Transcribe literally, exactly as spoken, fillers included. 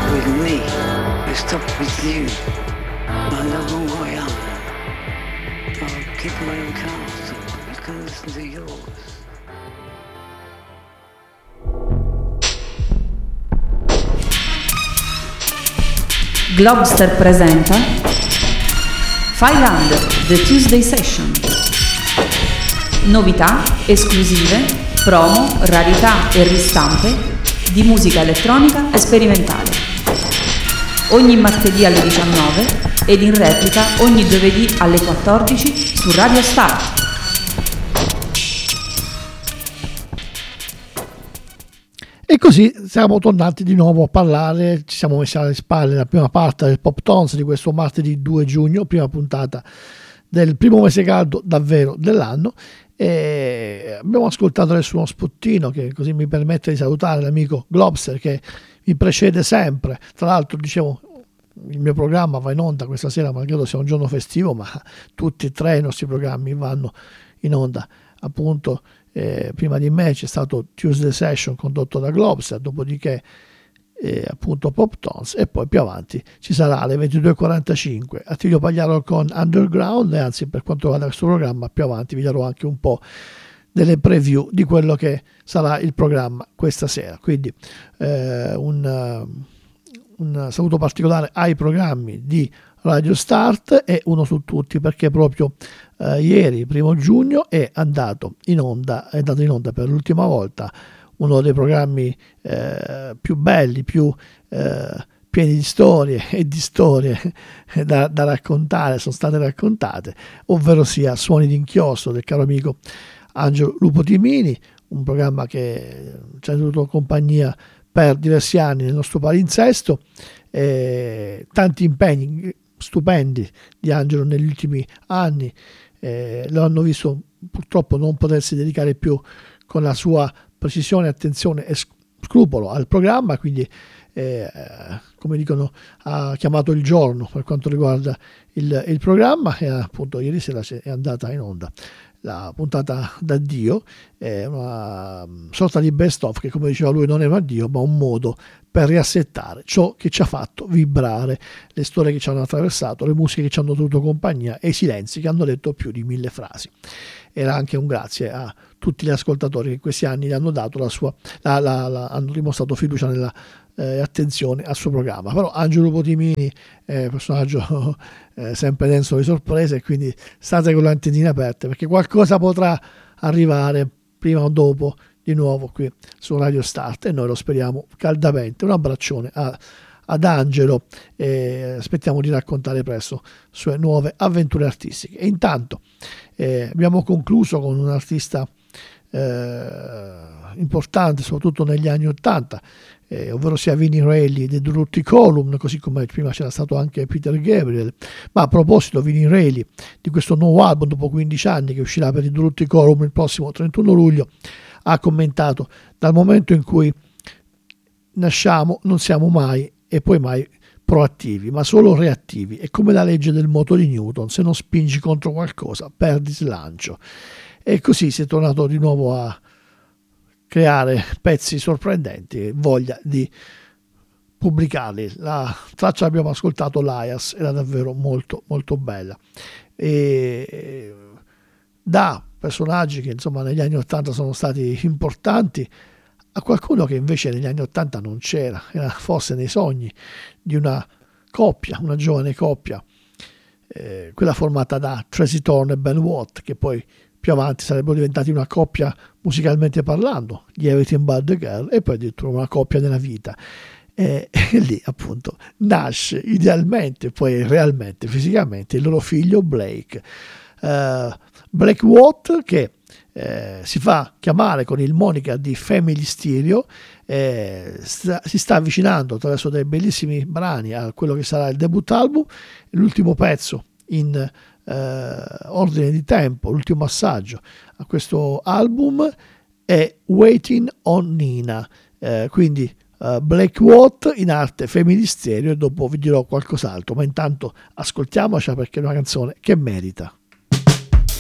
with me. I stop with you. I love on way up. I'll keep my own castle. You can listen to yours. Globster presenta File Under, The Tuesday Session. Novità, esclusive, promo, rarità e ristampe di musica elettronica e sperimentale. Ogni martedì alle diciannove ed in replica ogni giovedì alle quattordici su Radio Start. E così siamo tornati di nuovo a parlare, ci siamo messi alle spalle la prima parte del Pop Tones di questo martedì due giugno, prima puntata del primo mese caldo davvero dell'anno, e abbiamo ascoltato adesso uno spottino che così mi permette di salutare l'amico Globster che mi precede sempre. Tra l'altro, dicevo, il mio programma va in onda questa sera, malgrado sia un giorno festivo, ma tutti e tre i nostri programmi vanno in onda appunto. Eh, prima di me c'è stato Tuesday Session condotto da Globster, dopodiché eh, appunto Pop Tones, e poi più avanti ci sarà alle ventidue e quarantacinque Attilio Pagliaro con Underground, e anzi, per quanto riguarda questo programma, più avanti vi darò anche un po' delle preview di quello che sarà il programma questa sera. Quindi eh, un, un saluto particolare ai programmi di Radio Start e uno su tutti, perché proprio eh, ieri, primo giugno, è andato in onda, è andato in onda per l'ultima volta uno dei programmi eh, più belli, più eh, pieni di storie e di storie da, da raccontare, sono state raccontate, ovvero sia Suoni d'inchiostro del caro amico Angelo Lupo Timini, un programma che ci ha tenuto compagnia per diversi anni nel nostro palinsesto, eh, tanti impegni stupendi di Angelo negli ultimi anni, eh, lo hanno visto purtroppo non potersi dedicare più con la sua precisione, attenzione e scrupolo al programma, quindi eh, come dicono ha chiamato il giorno per quanto riguarda il, il programma, e appunto ieri sera è andata in onda la puntata d'addio, è una sorta di best of che, come diceva lui, non è un addio ma un modo per riassettare ciò che ci ha fatto vibrare, le storie che ci hanno attraversato, le musiche che ci hanno tenuto compagnia e i silenzi che hanno detto più di mille frasi. Era anche un grazie a tutti gli ascoltatori che in questi anni gli hanno dato la sua, la, la, la, hanno dimostrato fiducia nella eh, attenzione al suo programma. Però Angelo Potimini è un personaggio eh, sempre denso di sorprese, quindi state con le antennine aperte, perché qualcosa potrà arrivare prima o dopo di nuovo qui su Radio Start, e noi lo speriamo caldamente. Un abbraccione a, ad Angelo, e aspettiamo di raccontare presto sue nuove avventure artistiche. E intanto eh, abbiamo concluso con un artista eh, importante soprattutto negli anni ottanta, eh, ovvero sia Vinnie Reilly dei Drutti Column, così come prima c'era stato anche Peter Gabriel. Ma a proposito, Vinnie Reilly, di questo nuovo album dopo quindici anni che uscirà per i Drutti Column il prossimo trentuno luglio, ha commentato: dal momento in cui nasciamo non siamo mai e poi mai proattivi, ma solo reattivi. È come la legge del moto di Newton: se non spingi contro qualcosa perdi slancio. E così si è tornato di nuovo a creare pezzi sorprendenti e voglia di pubblicarli. La traccia che abbiamo ascoltato, Lias, era davvero molto molto bella, e da personaggi che insomma negli anni ottanta sono stati importanti a qualcuno che invece negli anni ottanta non c'era, era forse nei sogni di una coppia, una giovane coppia, eh, quella formata da Tracy Thorn e Ben Watt, che poi più avanti sarebbero diventati una coppia musicalmente parlando, gli Everything But The Girl, e poi addirittura una coppia nella vita. E, e lì appunto nasce idealmente, poi realmente, fisicamente, il loro figlio Blake. Uh, Blake Watt, che eh, si fa chiamare con il moniker di Family Stereo, eh, sta, si sta avvicinando attraverso dei bellissimi brani a quello che sarà il debut album. L'ultimo pezzo in eh, ordine di tempo, l'ultimo assaggio a questo album è Waiting on Nina, eh, quindi uh, Blake Watt in arte Family Stereo, e dopo vi dirò qualcos'altro, ma intanto ascoltiamoci perché è una canzone che merita.